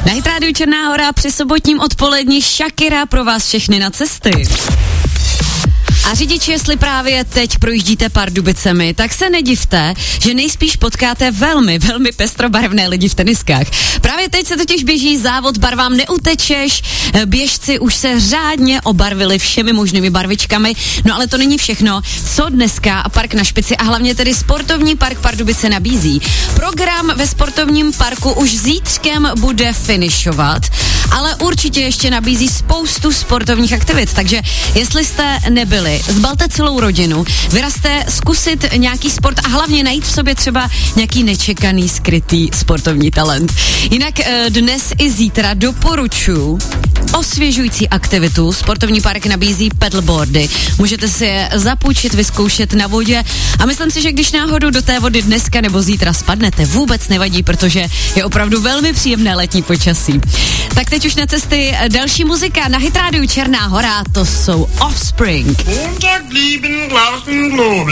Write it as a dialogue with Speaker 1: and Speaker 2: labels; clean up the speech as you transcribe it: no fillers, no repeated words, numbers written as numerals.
Speaker 1: Na Hit Radio Černá Hora při sobotním odpolední Shakira pro vás všechny na cesty. A řidiči, jestli právě teď projíždíte Pardubicemi, tak se nedivte, že nejspíš potkáte velmi, velmi pestrobarevné lidi v teniskách. Právě teď se totiž běží závod Barvám neutečeš, běžci už se řádně obarvili všemi možnými barvičkami, no ale to není všechno, co dneska Park na špici a hlavně tedy Sportovní park Pardubice nabízí. Program ve sportovním parku už zítřkem bude finišovat, ale určitě ještě nabízí spoustu sportovních aktivit, takže jestli jste nebyli, zbalte celou rodinu, vyrazte zkusit nějaký sport a hlavně najít v sobě třeba nějaký nečekaný, skrytý sportovní talent. Jinak dnes i zítra doporučuji osvěžující aktivitu. Sportovní park nabízí paddleboardy. Můžete si je zapůjčit, vyzkoušet na vodě a myslím si, že když náhodou do té vody dneska nebo zítra spadnete, vůbec nevadí, protože je opravdu velmi příjemné letní počasí. Tak teď už na cesty další muzika na Hit Radio Černá Hora, to jsou Offspring.